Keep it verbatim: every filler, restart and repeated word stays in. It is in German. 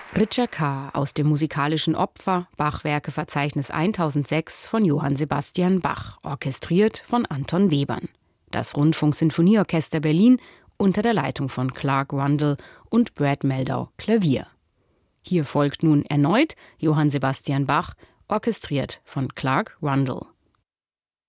Richard Carr aus dem musikalischen Opfer, Bachwerkeverzeichnis tausendsechs von Johann Sebastian Bach, orchestriert von Anton Webern. Das Rundfunksinfonieorchester Berlin unter der Leitung von Clark Rundle und Brad Mehldau, Klavier. Hier folgt nun erneut Johann Sebastian Bach, orchestriert von Clark Rundle.